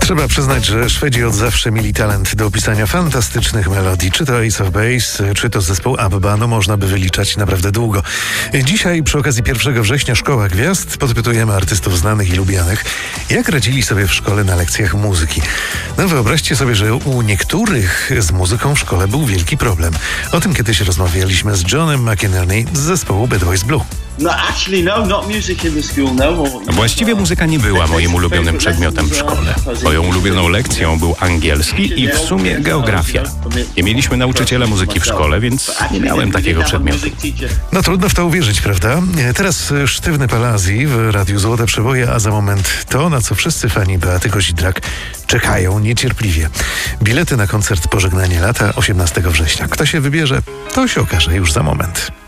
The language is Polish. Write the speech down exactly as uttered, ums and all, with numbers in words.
Trzeba przyznać, że Szwedzi od zawsze mieli talent do opisania fantastycznych melodii. Czy to Ace of Base, czy to zespół ABBA, no można by wyliczać naprawdę długo. Dzisiaj przy okazji pierwszego września Szkoła Gwiazd podpytujemy artystów znanych i lubianych, jak radzili sobie w szkole na lekcjach muzyki. No wyobraźcie sobie, że u niektórych z muzyką w szkole był wielki problem. O tym kiedyś rozmawialiśmy z Johnem McInerney z zespołu Bad Boys Blue. Właściwie muzyka nie była moim ulubionym przedmiotem w szkole. Moją ulubioną lekcją był angielski i w sumie geografia. Nie mieliśmy nauczyciela muzyki w szkole, więc nie miałem takiego przedmiotu. No trudno w to uwierzyć, prawda? Teraz sztywny Palazzi w Radiu Złote Przeboje, a za moment to, na co wszyscy fani Beaty Kozidrak czekają niecierpliwie. Bilety na koncert Pożegnanie Lata osiemnastego września. Kto się wybierze, to się okaże już za moment.